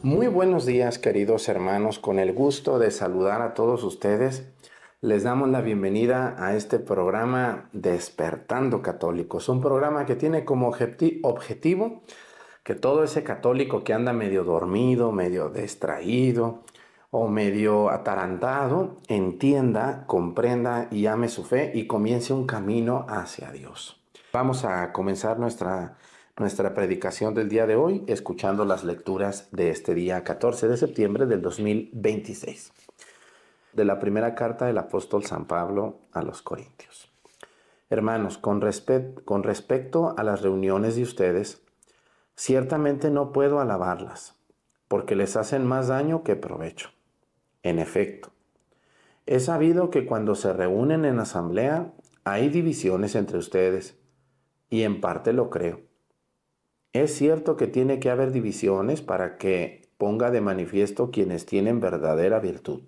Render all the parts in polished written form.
Muy buenos días, queridos hermanos. Con el gusto de saludar a todos ustedes, les damos la bienvenida a este programa Despertando Católicos. Un programa que tiene como objetivo que todo ese católico que anda medio dormido, medio distraído o medio atarantado, entienda, comprenda y ame su fe y comience un camino hacia Dios. Vamos a comenzar nuestra predicación del día de hoy escuchando las lecturas de este día 14 de septiembre del 2026, de la primera carta del apóstol San Pablo a los Corintios. Hermanos, con respecto a las reuniones de ustedes, ciertamente no puedo alabarlas, porque les hacen más daño que provecho. En efecto, he sabido que cuando se reúnen en asamblea hay divisiones entre ustedes, y en parte lo creo. Es cierto que tiene que haber divisiones para que ponga de manifiesto quienes tienen verdadera virtud.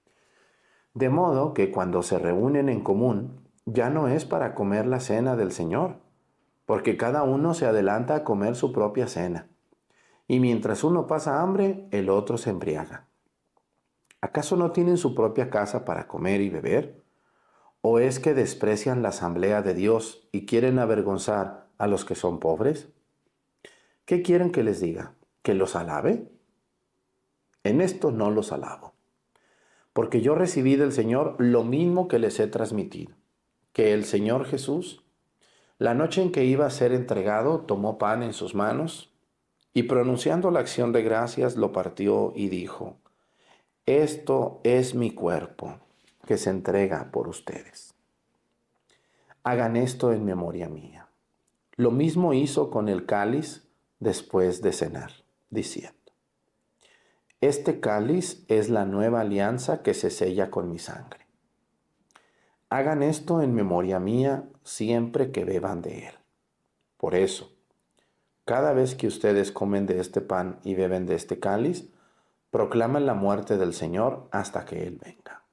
De modo que cuando se reúnen en común, ya no es para comer la cena del Señor, porque cada uno se adelanta a comer su propia cena. Y mientras uno pasa hambre, el otro se embriaga. ¿Acaso no tienen su propia casa para comer y beber? ¿O es que desprecian la asamblea de Dios y quieren avergonzar a los que son pobres? ¿Qué quieren que les diga? ¿Que los alabe? En esto no los alabo, porque yo recibí del Señor lo mismo que les he transmitido, que el Señor Jesús, la noche en que iba a ser entregado, tomó pan en sus manos y pronunciando la acción de gracias lo partió y dijo: esto es mi cuerpo, que se entrega por ustedes. Hagan esto en memoria mía. Lo mismo hizo con el cáliz después de cenar, diciendo: este cáliz es la nueva alianza que se sella con mi sangre. Hagan esto en memoria mía siempre que beban de él. Por eso, cada vez que ustedes comen de este pan y beben de este cáliz, proclaman la muerte del Señor hasta que Él venga.